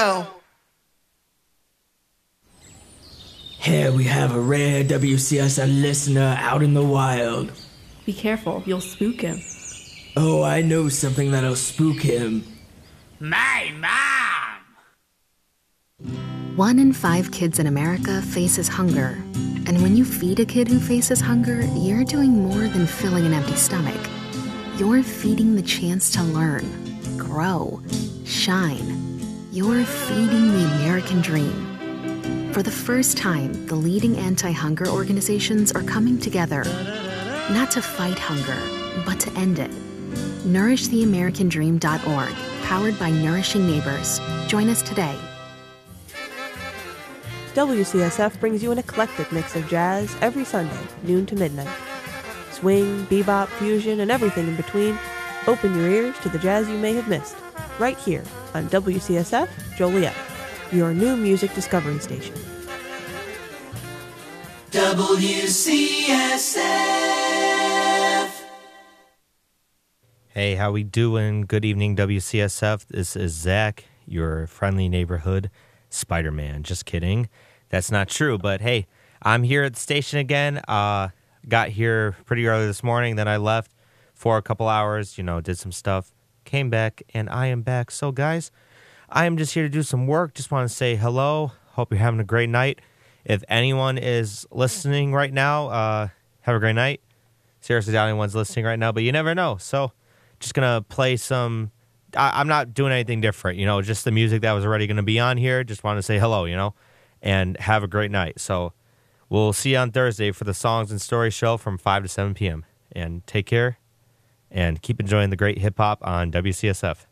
Show. Here we have a rare WCSF listener out in the wild. Be careful, you'll spook him. Oh, I know something that'll spook him. My mom! 1 in 5 kids in America faces hunger. And when you feed a kid who faces hunger, you're doing more than filling an empty stomach. You're feeding the chance to learn, grow, shine. You're feeding the American dream. For the first time, the leading anti-hunger organizations are coming together, not to fight hunger, but to end it. NourishTheAmericanDream.org, powered by Nourishing Neighbors. Join us today. WCSF brings you an eclectic mix of jazz every Sunday, noon to midnight. Swing, bebop, fusion, and everything in between. Open your ears to the jazz you may have missed, right here on WCSF Joliet, your new music discovery station. WCSF. Hey, how we doing? Good evening, WCSF. This is Zach, your friendly neighborhood Spider-Man. Just kidding. That's not true, but hey, I'm here at the station again. Got here pretty early this morning, then I left for a couple hours, did some stuff, came back, and I am back. So, guys, I am just here to do some work. Just want to say hello. Hope you're having a great night. If anyone is listening right now, have a great night. Seriously, doubt anyone's listening right now, but you never know. So, just going to play some... I'm not doing anything different, just the music that was already going to be on here. Just want to say hello, and have a great night. So we'll see you on Thursday for the Songs and Stories show from 5 to 7 p.m. And take care and keep enjoying the great hip-hop on WCSF.